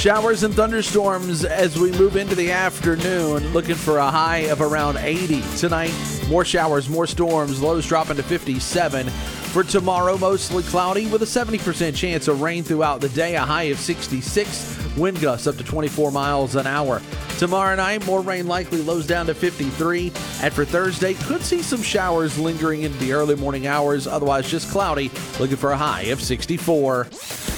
Showers and thunderstorms as we move into the afternoon, looking for a high of around 80 tonight. More showers, more storms, lows dropping to 57. For tomorrow, mostly cloudy with a 70% chance of rain throughout the day, a high of 66. Wind gusts up to 24 miles an hour. Tomorrow night, more rain likely, lows down to 53. And for Thursday, could see some showers lingering into the early morning hours, otherwise just cloudy, looking for a high of 64.